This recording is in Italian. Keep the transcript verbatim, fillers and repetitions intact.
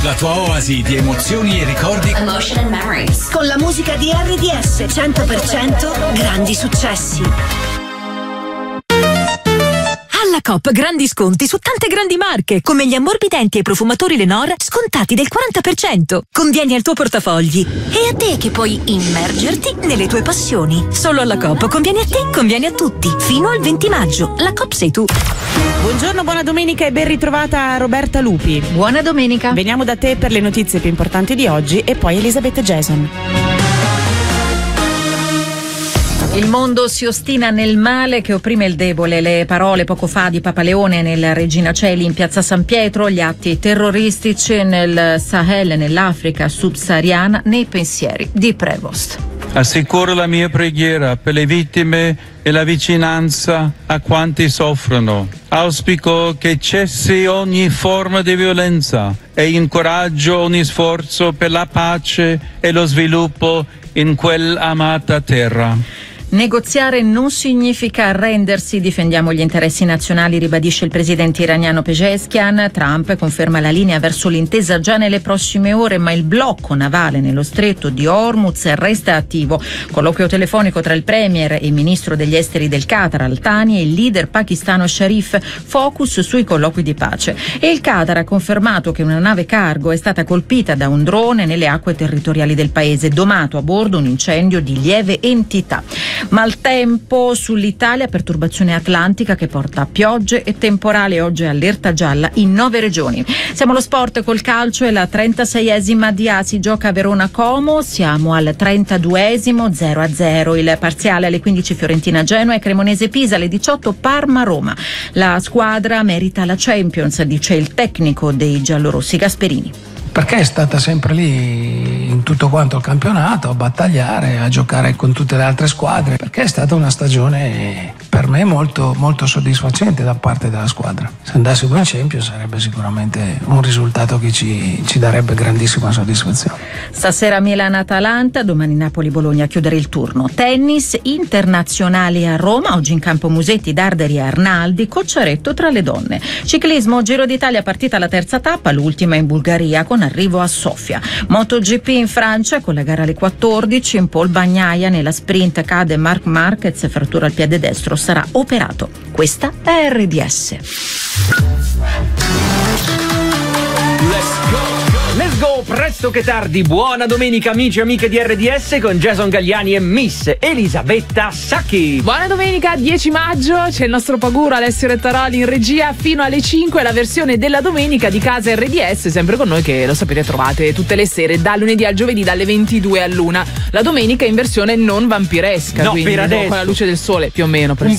La tua oasi di emozioni e ricordi. Emotion and Memories. Con la musica di R D S cento per cento grandi successi. Alla Coop grandi sconti su tante grandi marche, come gli ammorbidenti e i profumatori Lenor, scontati del quaranta per cento. Convieni al tuo portafogli. E a te che puoi immergerti nelle tue passioni. Solo alla Coop conviene a te, conviene a tutti. Fino al venti maggio. La Coop sei tu. Buongiorno, buona domenica e ben ritrovata Roberta Lupi. Buona domenica. Veniamo da te per le notizie più importanti di oggi e poi Elisabetta Jason. Il mondo si ostina nel male che opprime il debole. Le parole poco fa di Papa Leone nel Regina Coeli in piazza San Pietro, gli atti terroristici nel Sahel, nell'Africa subsahariana, nei pensieri di Prevost. Assicuro la mia preghiera per le vittime e la vicinanza a quanti soffrono. Auspico che cessi ogni forma di violenza e incoraggio ogni sforzo per la pace e lo sviluppo in quell'amata terra. Negoziare non significa arrendersi, difendiamo gli interessi nazionali, ribadisce il presidente iraniano Pezeshkian. Trump conferma la linea verso l'intesa già nelle prossime ore, ma il blocco navale nello stretto di Hormuz resta attivo. Colloquio telefonico tra il premier e il ministro degli esteri del Qatar Al-Thani e il leader pakistano Sharif, focus sui colloqui di pace. E il Qatar ha confermato che una nave cargo è stata colpita da un drone nelle acque territoriali del paese, domato a bordo un incendio di lieve entità. Maltempo sull'Italia, perturbazione atlantica che porta a piogge e temporale. Oggi allerta gialla in nove regioni. Siamo allo sport col calcio e la trentaseiesima di A si gioca a Verona Como. Siamo al trentaduesimo, zero a zero il parziale. Alle quindici Fiorentina Genoa e Cremonese Pisa, alle diciotto Parma Roma. La squadra merita la Champions, dice il tecnico dei giallorossi Gasperini. Perché è stata sempre lì in tutto quanto il campionato a battagliare, a giocare con tutte le altre squadre, perché è stata una stagione per me molto, molto soddisfacente da parte della squadra. Se andassimo in Champions sarebbe sicuramente un risultato che ci, ci darebbe grandissima soddisfazione. Stasera Milan-Atalanta, domani Napoli-Bologna a chiudere il turno. Tennis internazionali a Roma, oggi in campo Musetti, Darderi e Arnaldi, Cocciaretto tra le donne. Ciclismo, Giro d'Italia, partita la terza tappa, l'ultima in Bulgaria con arrivo a Sofia. MotoGP in Francia con la gara alle quattordici, in Paul Bagnaia nella sprint cade Marc Marquez, frattura al piede destro, sarà operato. Questa è R D S. Let's go! Let's go, presto che tardi. Buona domenica amici e amiche di R D S con Jason Galliani e Miss Elisabetta Sacchi. Buona domenica, dieci maggio, c'è il nostro Paguro Alessio Rettaroli in regia fino alle cinque, la versione della domenica di Casa R D S, sempre con noi che lo sapete trovate tutte le sere da lunedì al giovedì dalle ventidue all'una. La domenica in versione non vampiresca, no, quindi per adesso. con la luce del sole più o meno per un